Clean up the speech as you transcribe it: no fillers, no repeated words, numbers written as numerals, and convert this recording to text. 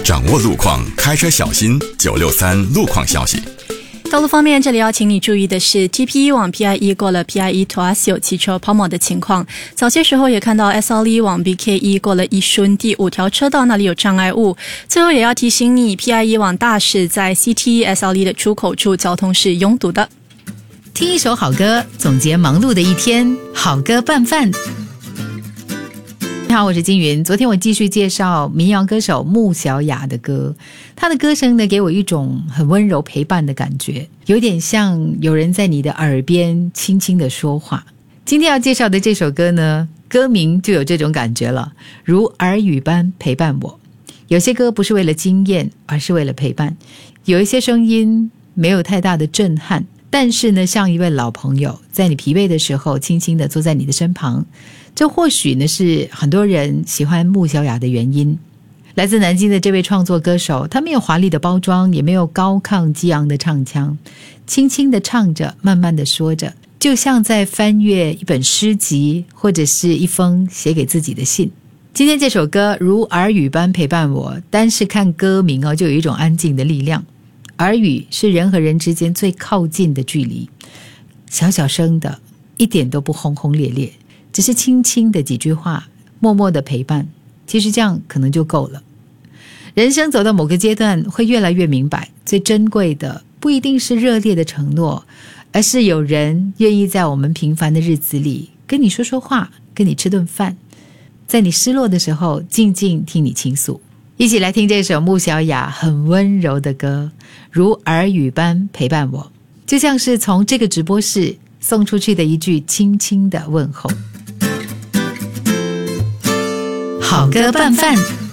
掌握路况，开车小心963路况消息。 道路方面，这里要请你注意的是 TP1 往 PI1 过了 PI1 Tuasio 汽车抛锚的情况。早些时候也看到 SL1 往 BK1 过了一顺第5条车道那里有障碍物。最后也要提醒你 PI1 往大市在 CT SL1 的出口处交通是拥堵的。 听一首好歌，总结忙碌的一天，好歌拌饭。你好，我是金云。昨天我继续介绍民谣歌手穆小雅的歌，她的歌声呢，给我一种很温柔陪伴的感觉，有点像有人在你的耳边轻轻的说话。今天要介绍的这首歌呢，歌名就有这种感觉了，如耳语般陪伴我。有些歌不是为了惊艳，而是为了陪伴。有一些声音没有太大的震撼，但是呢，像一位老朋友，在你疲惫的时候轻轻地坐在你的身旁。这或许呢是很多人喜欢穆小雅的原因。来自南京的这位创作歌手，他没有华丽的包装，也没有高亢激昂的唱腔，轻轻地唱着，慢慢地说着，就像在翻阅一本诗集，或者是一封写给自己的信。今天这首歌如耳语般陪伴我，单是看歌名就有一种安静的力量。耳语是人和人之间最靠近的距离，小小声的，一点都不轰轰烈烈，只是轻轻的几句话，默默的陪伴，其实这样可能就够了。人生走到某个阶段，会越来越明白，最珍贵的不一定是热烈的承诺，而是有人愿意在我们平凡的日子里跟你说说话，跟你吃顿饭，在你失落的时候静静听你倾诉。一起来听这首穆小雅很温柔的歌，如耳语般陪伴我，就像是从这个直播室送出去的一句轻轻的问候。好歌拌饭。